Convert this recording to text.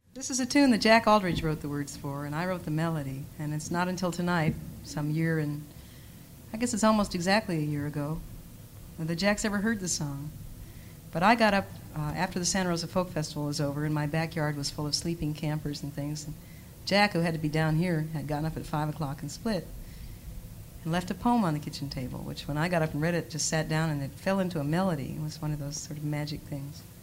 This is a tune that Jack Aldridge wrote the words for, and I wrote the melody. And it's not until tonight, some year and I guess it's almost exactly a year ago, that Jack's ever heard the song. But I got up after the Santa Rosa Folk Festival was over, and my backyard was full of sleeping campers and things. And Jack, who had to be down here, had gotten up at 5 o'clock and split, and left a poem on the kitchen table, which when I got up and read it, just sat down and it fell into a melody. It was one of those sort of magic things.